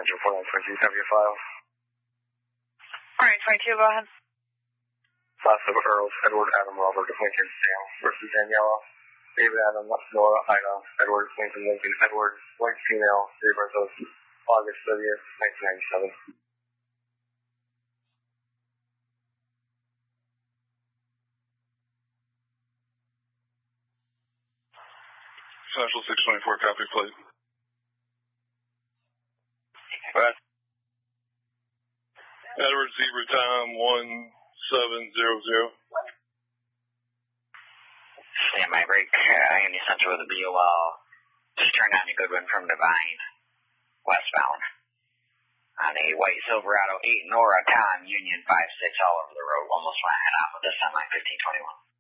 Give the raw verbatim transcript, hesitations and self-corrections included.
Central four nine twenty-two, copy your file. four nine twenty-two, go ahead. Last of Earls, Edward, Adam, Robert, Lincoln, Sam versus Daniela. David, Adam, Nora, Ida, Edward, Lincoln, Lincoln, Edward, white female, Dave Barthos, August thirtieth, nineteen ninety-seven. Central six twenty-four, copy, please. Right. Edward, Zebra, time one seven zero zero. Stand by break. Uh, Union Central with a B O L. Just turned on to Goodwin from Divine, westbound. On a white Silverado eight Nora Con, Union five six all over the road. Almost went head on with this on line fifteen twenty-one.